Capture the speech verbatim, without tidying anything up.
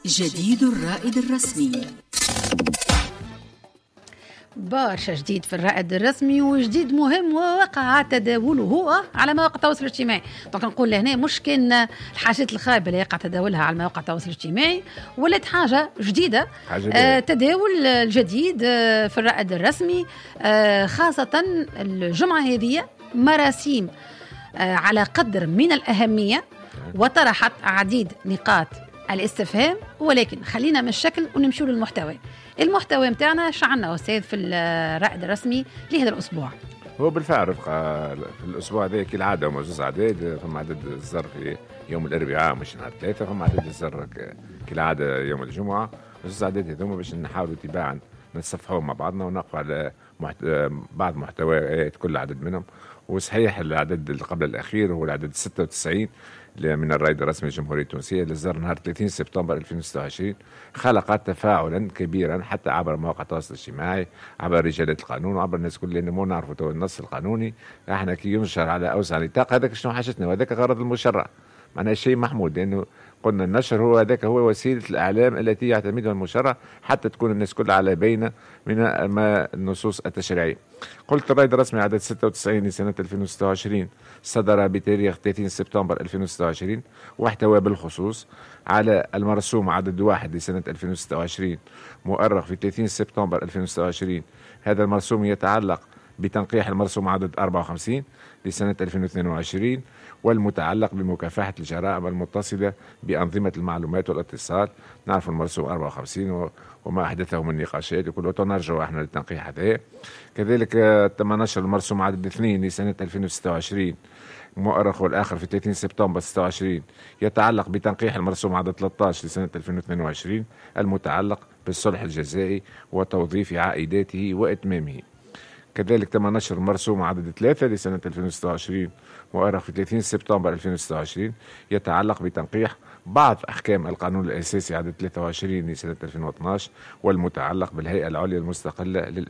جديد الرائد الرسمي. برشا جديد في الرائد الرسمي، وجديد مهم ووقع تداوله على مواقع التواصل الاجتماعي. دونك نقول لهنا مش كان الحاجات الخايبه اللي يقع تداولها على مواقع التواصل الاجتماعي، ولات حاجه جديده. حاجة آه تداول الجديد آه في الرائد الرسمي، آه خاصه الجمعه هذه مراسيم آه على قدر من الاهميه، وطرحت عديد نقاط الاستفهام. ولكن خلينا من الشكل ونمشوا للمحتوى. المحتوى متاعنا شعلنا أستاذ في الرائد الرسمي لهذا الأسبوع. هو بالفعل رفقة في الأسبوع ذا كالعادة هما زوز عدد، فما عدد الزر في يوم الأربعاء مش نهار ثلاثة، فما عدد الزر كالعادة يوم الجمعة. زوز عدد هذوما باش نحاولوا تباعا نتصفحوا مع بعضنا ونقف على محت... بعض محتويات كل عدد منهم. وصحيح العدد اللي قبل الأخير هو العدد ستة وتسعين من الرائد الرسمي الجمهورية التونسية اللي صدر نهار ثلاثين سبتمبر ألفين وستة وعشرين، خلق تفاعلا كبيرا حتى عبر مواقع التواصل الاجتماعي، عبر رجالات القانون وعبر الناس كل اللي مو نعرفوا تو النص القانوني. احنا كي ينشر على اوسع نطاق هذاك شنو حاجتنا، وهذاك غرض المشرع، معناها شيء محمود، لانه قلنا النشر هو هذاك هو وسيله الاعلام التي يعتمدها المشرع حتى تكون الناس كلها على بينه من ما النصوص التشريعيه. قلت الرائد الرسمي عدد ستة وتسعين لسنه ألفين وستة وعشرين صدر بتاريخ ثلاثين سبتمبر ألفين وستة وعشرين، واحتوى بالخصوص على المرسوم عدد واحد لسنه ألفين وستة وعشرين مؤرخ في ثلاثين سبتمبر ألفين وستة وعشرين. هذا المرسوم يتعلق بتنقيح المرسوم عدد أربعة وخمسين لسنة ألفين واثنين وعشرين، والمتعلق بمكافحة الجرائم المتصلة بأنظمة المعلومات والاتصال. نعرف المرسوم أربعة وخمسين وما أحدثه من نقاشات وكل نرجع احنا للتنقيح هذا. كذلك تم نشر المرسوم عدد اثنين لسنة ألفين وستة وعشرين مؤرخ والآخر في ثلاثين سبتمبر ستة وعشرين، يتعلق بتنقيح المرسوم عدد ثلاثة عشر لسنة ألفين واثنين وعشرين المتعلق بالصلح الجزائي وتوظيف عائداته وإتمامه. كذلك تم نشر المرسوم عدد ثلاثة لسنة ألفين وستة وعشرين مؤرخ في ثلاثين سبتمبر ألفين وستة وعشرين، يتعلق بتنقيح بعض أحكام القانون الأساسي عدد ثلاثة وعشرين لسنة ألفين واثني عشر والمتعلق بالهيئة العليا المستقلة لل